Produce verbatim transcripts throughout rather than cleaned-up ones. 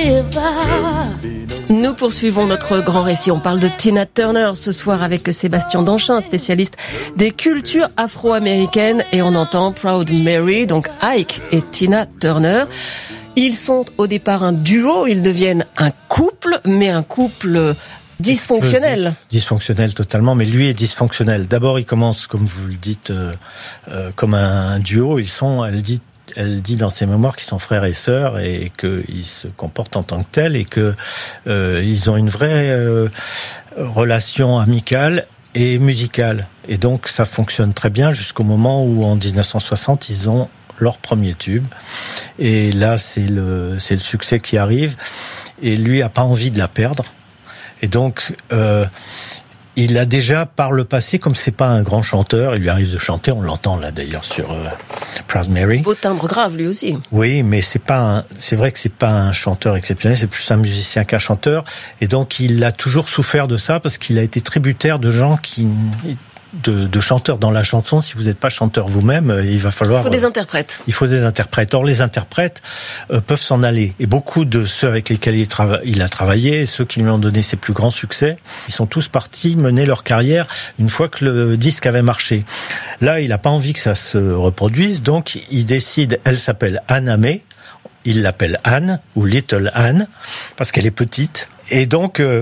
Nous poursuivons notre grand récit. On parle de Tina Turner ce soir avec Sébastien Danchin, spécialiste des cultures afro-américaines, et on entend Proud Mary, donc Ike et Tina Turner. Ils sont au départ un duo, ils deviennent un couple, mais un couple dysfonctionnel. Dysfonctionnel totalement, mais lui est dysfonctionnel. D'abord, il commence, comme vous le dites, euh, euh, comme un, un duo. Ils sont, elle dit, elle dit dans ses mémoires qu'ils sont frères et sœurs et qu'ils se comportent en tant que tels et que euh, ils ont une vraie euh, relation amicale et musicale. Et donc, ça fonctionne très bien jusqu'au moment où, en dix-neuf cent soixante, ils ont leur premier tube. Et là, c'est le, c'est le succès qui arrive. Et lui a pas envie de la perdre. Et donc, euh, il a déjà, par le passé, comme c'est pas un grand chanteur, il lui arrive de chanter, on l'entend là d'ailleurs sur euh, Proud Mary. Beau timbre grave, lui aussi. Oui, mais c'est pas un, c'est vrai que c'est pas un chanteur exceptionnel, c'est plus un musicien qu'un chanteur. Et donc, il a toujours souffert de ça parce qu'il a été tributaire de gens qui... De, de chanteurs dans la chanson. Si vous n'êtes pas chanteur vous-même, il va falloir... Il faut des interprètes. Il faut des interprètes. Or, les interprètes euh, peuvent s'en aller. Et beaucoup de ceux avec lesquels il, trava- il a travaillé, ceux qui lui ont donné ses plus grands succès, ils sont tous partis mener leur carrière une fois que le disque avait marché. Là, il n'a pas envie que ça se reproduise, donc il décide, elle s'appelle Anna May, il l'appelle Anne, ou Little Anne, parce qu'elle est petite. Et donc, euh,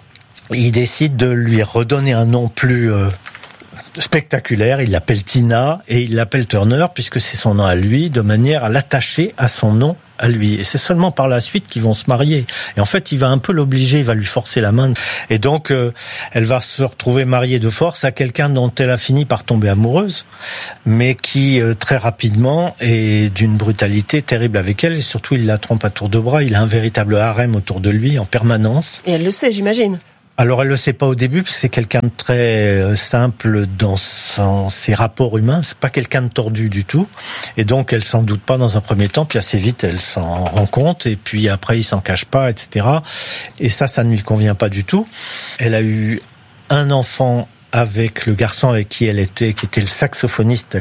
il décide de lui redonner un nom plus... Euh, spectaculaire, il l'appelle Tina et il l'appelle Turner puisque c'est son nom à lui, de manière à l'attacher à son nom à lui. Et c'est seulement par la suite qu'ils vont se marier. Et en fait, il va un peu l'obliger, il va lui forcer la main. Et donc, euh, elle va se retrouver mariée de force à quelqu'un dont elle a fini par tomber amoureuse, mais qui, euh, très rapidement, est d'une brutalité terrible avec elle. Et surtout, il la trompe à tour de bras. Il a un véritable harem autour de lui en permanence. Et elle le sait, j'imagine. Alors elle le sait pas au début parce que c'est quelqu'un de très simple dans son, ses rapports humains, c'est pas quelqu'un de tordu du tout, et donc elle s'en doute pas dans un premier temps, puis assez vite elle s'en rend compte, et puis après il s'en cache pas, et cetera. Et ça, ça ne lui convient pas du tout. Elle a eu un enfant avec le garçon avec qui elle était, qui était le saxophoniste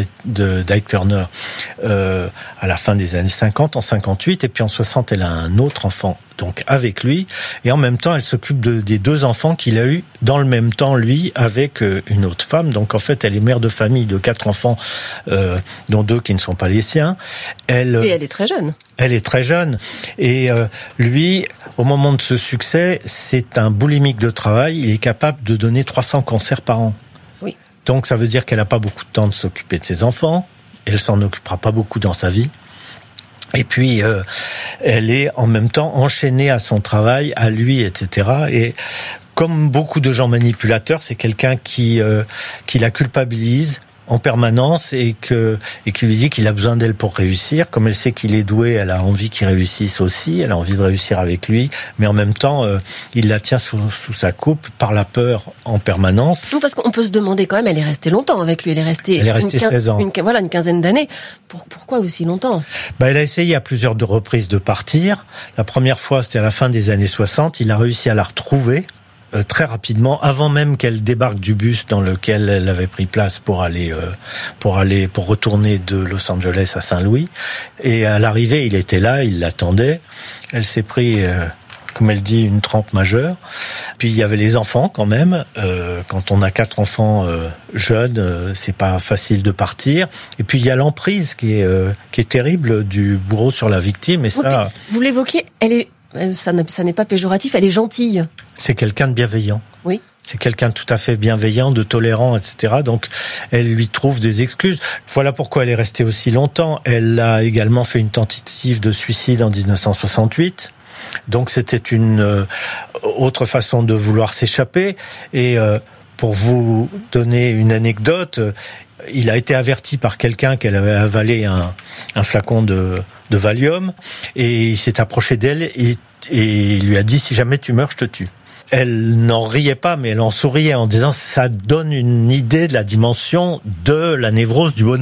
d'Ike Turner euh, à la fin des années cinquante, en cinquante-huit, et puis en soixante, elle a un autre enfant, donc avec lui, et en même temps, elle s'occupe de, des deux enfants qu'il a eu dans le même temps, lui, avec euh, une autre femme. Donc en fait, elle est mère de famille de quatre enfants, euh, dont deux qui ne sont pas les siens. Elle, et elle est très jeune. Elle est très jeune. Et euh, lui, au moment de ce succès, c'est un boulimique de travail. Il est capable de donner trois cents concerts par an. Oui. Donc ça veut dire qu'elle n'a pas beaucoup de temps de s'occuper de ses enfants. Elle s'en occupera pas beaucoup dans sa vie. Et puis, euh, elle est en même temps enchaînée à son travail, à lui, et cetera. Et comme beaucoup de gens manipulateurs, c'est quelqu'un qui euh, qui la culpabilise en permanence et que et qui lui dit qu'il a besoin d'elle pour réussir. Comme elle sait qu'il est doué, elle a envie qu'il réussisse aussi. Elle a envie de réussir avec lui, mais en même temps, euh, il la tient sous, sous sa coupe par la peur en permanence. Non, parce qu'on peut se demander quand même. Elle est restée longtemps avec lui. Elle est restée. Elle est restée une, seize ans. Une, voilà, une quinzaine d'années. Pour, pourquoi aussi longtemps ? Bah, elle a essayé à plusieurs de reprises de partir. La première fois, c'était à la fin des années soixante. Il a réussi à la retrouver. Euh, très rapidement, avant même qu'elle débarque du bus dans lequel elle avait pris place pour aller, euh, pour aller, pour retourner de Los Angeles à Saint-Louis. Et à l'arrivée, il était là, il l'attendait. Elle s'est pris, euh, comme elle dit, une trempe majeure. Puis il y avait les enfants quand même. Euh, quand on a quatre enfants euh, jeunes, euh, c'est pas facile de partir. Et puis il y a l'emprise qui est, euh, qui est terrible du bourreau sur la victime. Et ça, vous l'évoquiez, elle est Ça, ça n'est pas péjoratif, elle est gentille. C'est quelqu'un de bienveillant. Oui. C'est quelqu'un de tout à fait bienveillant, de tolérant, et cetera. Donc, elle lui trouve des excuses. Voilà pourquoi elle est restée aussi longtemps. Elle a également fait une tentative de suicide en dix-neuf cent soixante-huit. Donc, c'était une euh, autre façon de vouloir s'échapper. Et euh, pour vous donner une anecdote, il a été averti par quelqu'un qu'elle avait avalé un, un flacon de, de Valium, et il s'est approché d'elle et, et il lui a dit « Si jamais tu meurs, je te tue ». Elle n'en riait pas, mais elle en souriait en disant « Ça donne une idée de la dimension de la névrose du bonhomme ».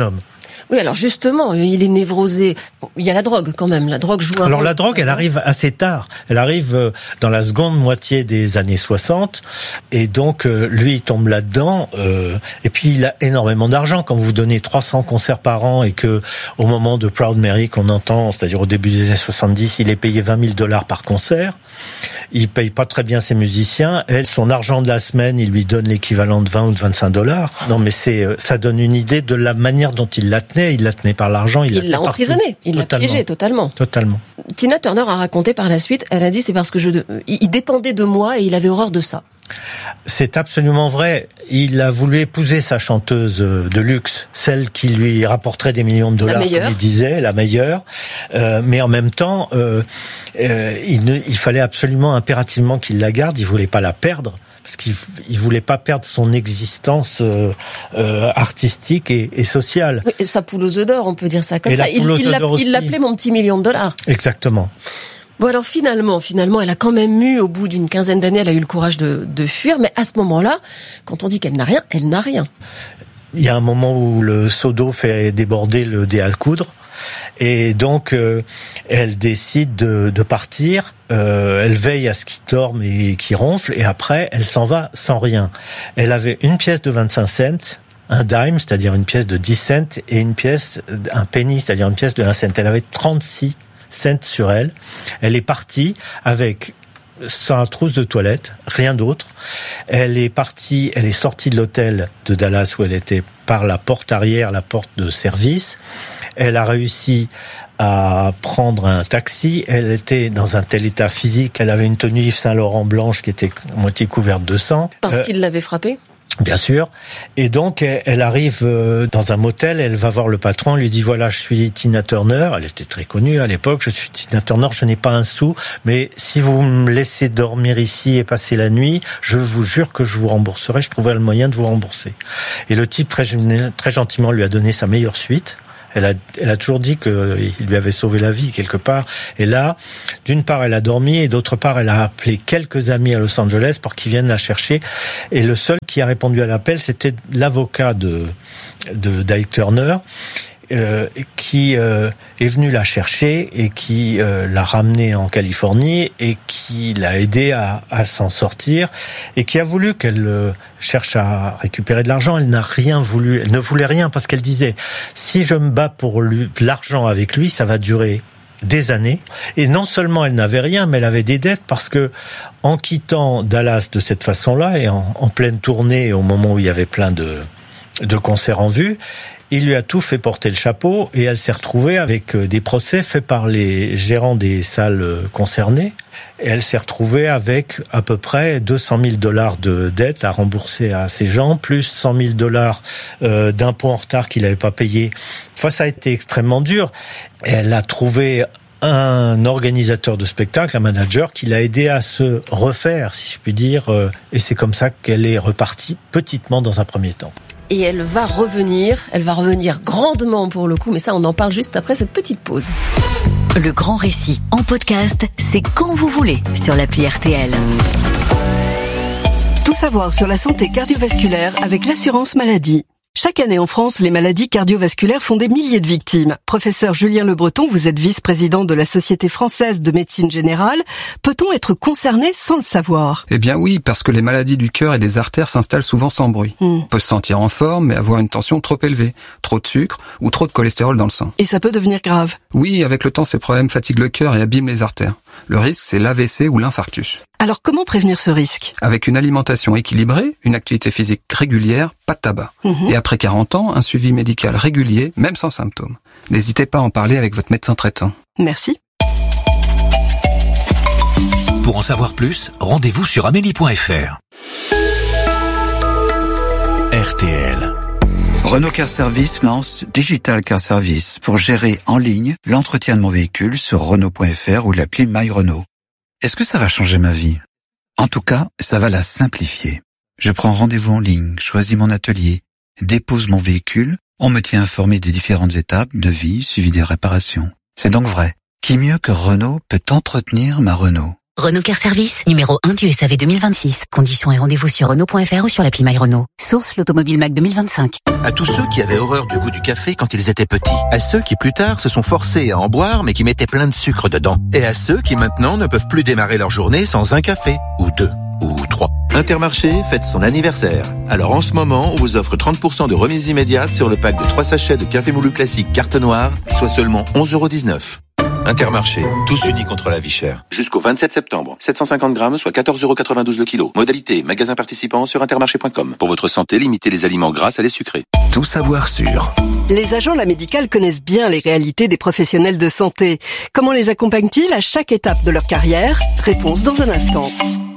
Oui, alors justement, il est névrosé. Il y a la drogue quand même. La drogue joue un Alors rôle. la drogue, elle arrive assez tard. Elle arrive dans la seconde moitié des années soixante. Et donc, lui, il tombe là-dedans. Euh, et puis, il a énormément d'argent. Quand vous donnez trois cents concerts par an et que, au moment de Proud Mary qu'on entend, c'est-à-dire au début des années soixante-dix, il est payé vingt mille dollars par concert. Il paye pas très bien ses musiciens. Elle, son argent de la semaine, il lui donne l'équivalent de vingt ou de vingt-cinq dollars. Non, mais c'est, ça donne une idée de la manière dont il la tenait. Il la tenait par l'argent. Il, il l'a emprisonné. Il l'a piégé totalement. Totalement. Tina Turner a raconté par la suite, elle a dit c'est parce que je, il dépendait de moi et il avait horreur de ça. C'est absolument vrai. Il a voulu épouser sa chanteuse de luxe, celle qui lui rapporterait des millions de dollars, comme il disait, la meilleure. Euh, mais en même temps, euh, euh, il, ne, il fallait absolument, impérativement qu'il la garde. Il voulait pas la perdre. Parce qu'il il voulait pas perdre son existence euh, euh, artistique et, et sociale. Oui, sa poule aux œufs d'or, on peut dire ça comme et ça. Il, il, il l'appelait mon petit million de dollars. Exactement. Bon alors finalement, finalement, elle a quand même eu, au bout d'une quinzaine d'années, elle a eu le courage de, de fuir. Mais à ce moment-là, quand on dit qu'elle n'a rien, elle n'a rien. Il y a un moment où le seau d'eau fait déborder le dé à coudre. Et donc, euh, elle décide de, de partir. Euh, elle veille à ce qu'il dorme et qu'il ronfle. Et après, elle s'en va sans rien. Elle avait une pièce de vingt-cinq cents, un dime, c'est-à-dire une pièce de dix cents, et une pièce, un penny, c'est-à-dire une pièce de un cent. Elle avait trente-six cents sur elle. Elle est partie avec sa trousse de toilette, rien d'autre. Elle est partie, elle est sortie de l'hôtel de Dallas où elle était par la porte arrière, la porte de service. Elle a réussi à prendre un taxi. Elle était dans un tel état physique, elle avait une tenue Yves Saint Laurent blanche qui était à moitié couverte de sang. Parce euh, qu'il l'avait frappée ? Bien sûr. Et donc, elle arrive dans un motel, elle va voir le patron, lui dit, voilà, je suis Tina Turner. Elle était très connue à l'époque. Je suis Tina Turner, je n'ai pas un sou, mais si vous me laissez dormir ici et passer la nuit, je vous jure que je vous rembourserai, je trouverai le moyen de vous rembourser. Et le type, très, très gentiment, lui a donné sa meilleure suite. Elle a, elle a toujours dit qu'il lui avait sauvé la vie quelque part. Et là, d'une part, elle a dormi et d'autre part, elle a appelé quelques amis à Los Angeles pour qu'ils viennent la chercher. Et le seul qui a répondu à l'appel, c'était l'avocat de, de d'Ike Turner. Euh, qui euh, est venu la chercher et qui euh, l'a ramenée en Californie et qui l'a aidée à, à s'en sortir et qui a voulu qu'elle euh, cherche à récupérer de l'argent. Elle n'a rien voulu, elle ne voulait rien parce qu'elle disait si je me bats pour lui, l'argent avec lui, ça va durer des années. Et non seulement elle n'avait rien, mais elle avait des dettes parce que en quittant Dallas de cette façon-là et en, en pleine tournée au moment où il y avait plein de, de concerts en vue, il lui a tout fait porter le chapeau et elle s'est retrouvée avec des procès faits par les gérants des salles concernées. Et elle s'est retrouvée avec à peu près deux cent mille dollars de dettes à rembourser à ces gens, plus cent mille dollars euh, d'impôts en retard qu'il n'avait pas payés. Enfin, ça a été extrêmement dur. Et elle a trouvé un organisateur de spectacle, un manager, qui l'a aidé à se refaire, si je puis dire. Et c'est comme ça qu'elle est repartie petitement dans un premier temps. Et elle va revenir, elle va revenir grandement pour le coup, mais ça on en parle juste après cette petite pause. Le grand récit en podcast, c'est quand vous voulez sur l'appli R T L. Tout savoir sur la santé cardiovasculaire avec l'assurance maladie. Chaque année en France, les maladies cardiovasculaires font des milliers de victimes. Professeur Julien Le Breton, vous êtes vice-président de la Société française de médecine générale. Peut-on être concerné sans le savoir ? Eh bien oui, parce que les maladies du cœur et des artères s'installent souvent sans bruit. Hmm. On peut se sentir en forme, mais avoir une tension trop élevée, trop de sucre ou trop de cholestérol dans le sang. Et ça peut devenir grave ? Oui, avec le temps, ces problèmes fatiguent le cœur et abîment les artères. Le risque, c'est l'A V C ou l'infarctus. Alors comment prévenir ce risque ? Avec une alimentation équilibrée, une activité physique régulière, pas de tabac. Mmh. Et après quarante ans, un suivi médical régulier, même sans symptômes. N'hésitez pas à en parler avec votre médecin traitant. Merci. Pour en savoir plus, rendez-vous sur amélie point f r. R T L. Renault Car Service lance Digital Car Service pour gérer en ligne l'entretien de mon véhicule sur Renault point f r ou l'appli My Renault. Est-ce que ça va changer ma vie ? En tout cas, ça va la simplifier. Je prends rendez-vous en ligne, choisis mon atelier, dépose mon véhicule, on me tient informé des différentes étapes de vie suivi des réparations. C'est donc vrai. Qui mieux que Renault peut entretenir ma Renault ? Renault Care Service, numéro un du S A V deux mille vingt-six. Conditions et rendez-vous sur Renault point F R ou sur l'appli MyRenault. Source l'Automobile Mac deux mille vingt-cinq. À tous ceux qui avaient horreur du goût du café quand ils étaient petits. À ceux qui plus tard se sont forcés à en boire mais qui mettaient plein de sucre dedans. Et à ceux qui maintenant ne peuvent plus démarrer leur journée sans un café. Ou deux. Ou trois. Intermarché fête son anniversaire. Alors en ce moment, on vous offre trente pour cent de remise immédiate sur le pack de trois sachets de café moulu classique carte noire, soit seulement onze euros dix-neuf. Intermarché, tous unis contre la vie chère. Jusqu'au vingt-sept septembre, sept cent cinquante grammes, soit quatorze euros quatre-vingt-douze le kilo. Modalité, magasin participant sur intermarché point com. Pour votre santé, limitez les aliments gras à les sucrés. Tout savoir sur. Les agents de la médicale connaissent bien les réalités des professionnels de santé. Comment les accompagnent-ils à chaque étape de leur carrière? Réponse dans un instant.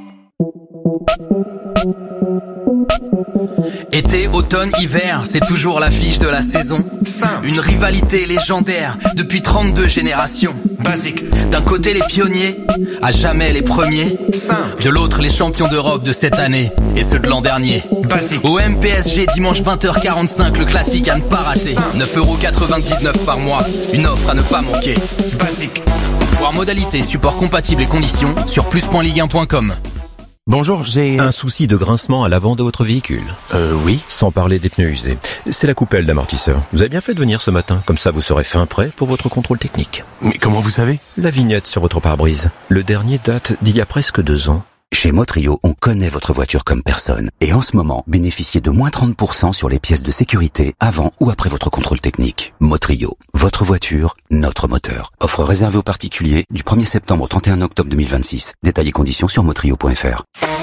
Été, automne, hiver, c'est toujours l'affiche de la saison. Simple. Une rivalité légendaire depuis trente-deux générations. Basique. D'un côté les pionniers, à jamais les premiers. Simple. De l'autre les champions d'Europe de cette année et ceux de l'an dernier. Basique. Au M P S G dimanche vingt heures quarante-cinq, le classique à ne pas rater. neuf euros quatre-vingt-dix-neuf par mois, une offre à ne pas manquer. Basique. Voir modalités, support compatible et conditions sur plus point ligue un point com. Bonjour, j'ai... Un souci de grincement à l'avant de votre véhicule? Euh, oui. Sans parler des pneus usés. C'est la coupelle d'amortisseur. Vous avez bien fait de venir ce matin, comme ça vous serez fin prêt pour votre contrôle technique. Mais comment vous savez? La vignette sur votre pare-brise. Le dernier date d'il y a presque deux ans. Chez Motrio, on connaît votre voiture comme personne. Et en ce moment, bénéficiez de moins trente pour cent sur les pièces de sécurité avant ou après votre contrôle technique. Motrio, votre voiture, notre moteur. Offre réservée aux particuliers du premier septembre au trente et un octobre deux mille vingt-six. Détails et conditions sur motrio point F R.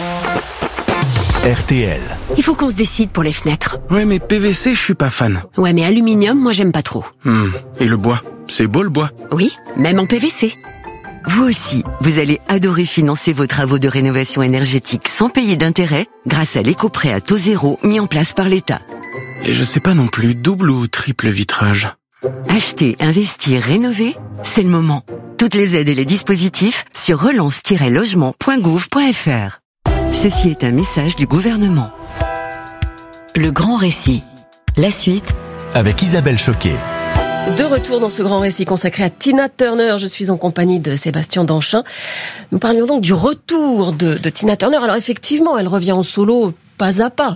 R T L. Il faut qu'on se décide pour les fenêtres. Ouais, mais P V C, je suis pas fan. Ouais, mais aluminium, moi j'aime pas trop. Hmm. Et le bois? C'est beau le bois? Oui, même en P V C. Vous aussi, vous allez adorer financer vos travaux de rénovation énergétique sans payer d'intérêt grâce à l'éco-prêt à taux zéro mis en place par l'État. Et je sais pas non plus, double ou triple vitrage? Acheter, investir, rénover, c'est le moment. Toutes les aides et les dispositifs sur relance tiret logement point gouv point F R. Ceci est un message du gouvernement. Le grand récit. La suite avec Isabelle Choquet. De retour dans ce grand récit consacré à Tina Turner. Je suis en compagnie de Sébastien Danchin. Nous parlions donc du retour de, de Tina Turner. Alors effectivement, elle revient en solo pas à pas.